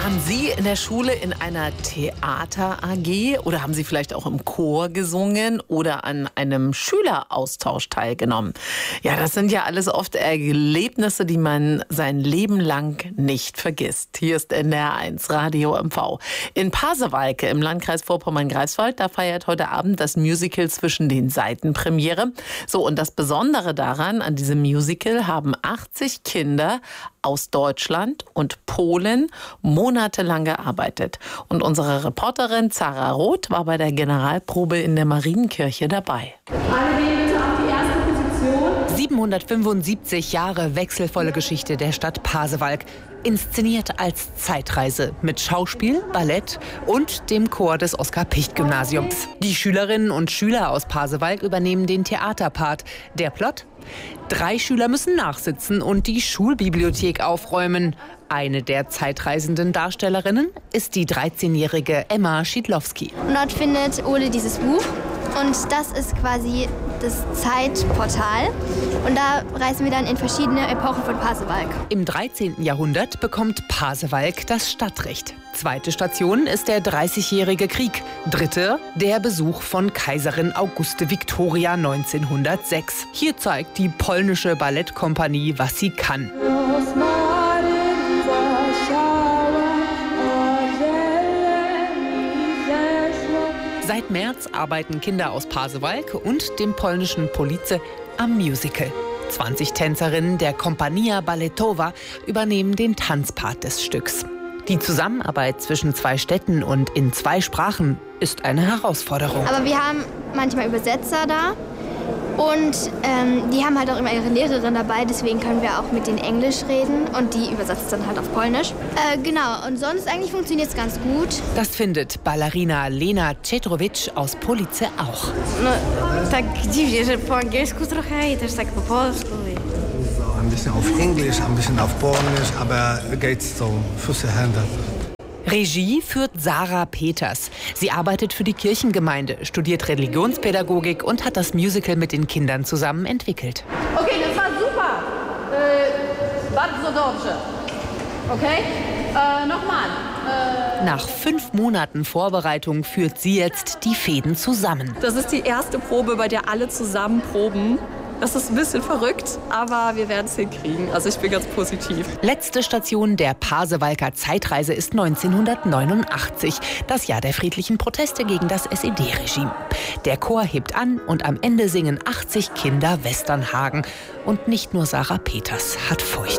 Waren Sie in der Schule in einer Theater-AG oder haben Sie vielleicht auch im Chor gesungen oder an einem Schüleraustausch teilgenommen? Ja, das sind ja alles oft Erlebnisse, die man sein Leben lang nicht vergisst. Hier ist NDR1 Radio MV. In Pasewalke im Landkreis Vorpommern-Greifswald, da feiert heute Abend das Musical Zwischen den Seiten Premiere. So, und das Besondere daran, an diesem Musical haben 80 Kinder aus Deutschland und Polen monatelang gearbeitet. Und unsere Reporterin Zara Roth war bei der Generalprobe in der Marienkirche dabei. Alle gehen bitte auf die erste Position. 775 Jahre wechselvolle Geschichte der Stadt Pasewalk. Inszeniert als Zeitreise mit Schauspiel, Ballett und dem Chor des Oskar-Picht-Gymnasiums. Die Schülerinnen und Schüler aus Pasewalk übernehmen den Theaterpart. Der Plot? 3 Schüler müssen nachsitzen und die Schulbibliothek aufräumen. Eine der zeitreisenden Darstellerinnen ist die 13-jährige Emma Schiedlowski. Und dort findet Ole dieses Buch. Und das ist quasi das Zeitportal. Und da reisen wir dann in verschiedene Epochen von Pasewalk. Im 13. Jahrhundert bekommt Pasewalk das Stadtrecht. Zweite Station ist der 30-jährige Krieg. Dritte, der Besuch von Kaiserin Auguste Victoria 1906. Hier zeigt die polnische Ballettkompanie, was sie kann. Seit März arbeiten Kinder aus Pasewalk und dem polnischen Police am Musical. 20 Tänzerinnen der Kompania Balletowa übernehmen den Tanzpart des Stücks. Die Zusammenarbeit zwischen 2 Städten und in 2 Sprachen ist eine Herausforderung. Aber wir haben manchmal Übersetzer da. Und die haben halt auch immer ihre Lehrerin dabei, deswegen können wir auch mit denen Englisch reden und die übersetzt dann halt auf Polnisch. Genau, und sonst eigentlich funktioniert es ganz gut. Das findet Ballerina Lena Czetrowicz aus Police auch. No, tak dziwnie, że po angielsku trochę i też tak po polsku. Ein bisschen auf Englisch, ein bisschen auf Polnisch, aber geht's so, Füße, Hände. Regie führt Sarah Peters. Sie arbeitet für die Kirchengemeinde, studiert Religionspädagogik und hat das Musical mit den Kindern zusammen entwickelt. Okay, das war super. Bardzo dobrze. Okay? Nochmal. Nach 5 Monaten Vorbereitung führt sie jetzt die Fäden zusammen. Das ist die erste Probe, bei der alle zusammen proben. Das ist ein bisschen verrückt, aber wir werden es hinkriegen. Also ich bin ganz positiv. Letzte Station der Pasewalker Zeitreise ist 1989, das Jahr der friedlichen Proteste gegen das SED-Regime. Der Chor hebt an und am Ende singen 80 Kinder Westernhagen. Und nicht nur Sarah Peters hat Furcht.